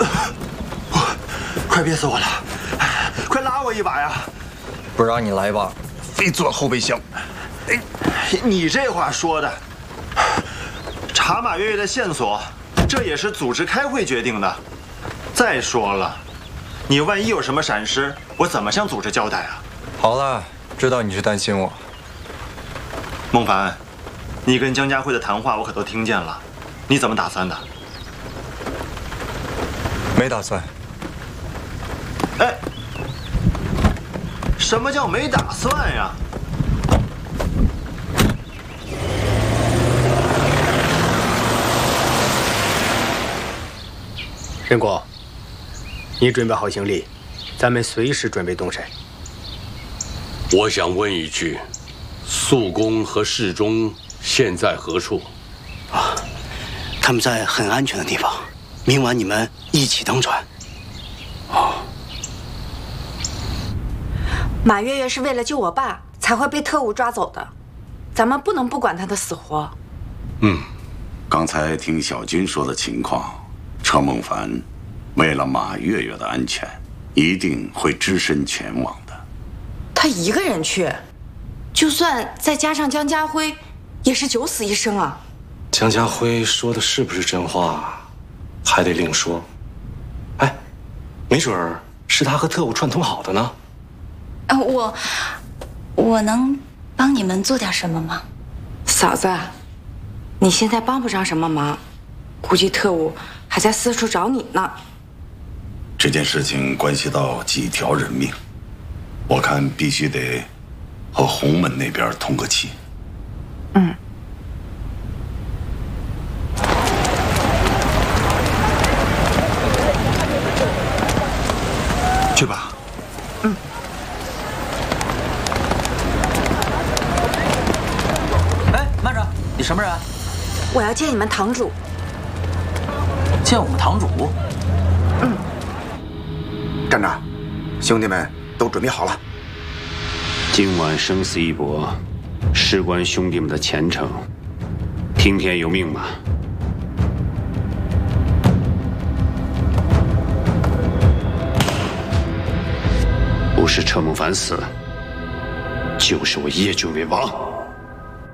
快憋死我了！快拉我一把呀！ 不让你来一把，非坐后备箱。 你这话说的，查马月月的线索，这也是组织开会决定的。再说了，你万一有什么闪失，我怎么向组织交代啊？ 好了，知道你是担心我。 孟凡，你跟江家辉的谈话我可都听见了，你怎么打算的？ 没打算。 哎，什么叫没打算呀？ 任果，你准备好行李，咱们随时准备动身。 我想问一句，肃公和世忠现在何处？ 啊，他们在很安全的地方，明晚你们一起登船。 哦。 马月月是为了救我爸才会被特务抓走的，咱们不能不管他的死活。 刚才听小军说的情况，车孟凡为了马月月的安全，一定会只身前往的。 他一个人去，就算再加上江家辉，也是九死一生啊。 江家辉说的是不是真话，还得另说。哎，没准儿是他和特务串通好的呢。 我能帮你们做点什么吗？ 嫂子，你现在帮不上什么忙，估计特务还在四处找你呢。 这件事情关系到几条人命，我看必须得和洪门那边通个气。 去吧。 哎，慢着，你什么人？ 我要见你们堂主。 见我们堂主？ 站长，兄弟们都准备好了。 今晚生死一搏，事关兄弟们的前程，听天由命吧。不是车孟凡死，就是我叶俊为王。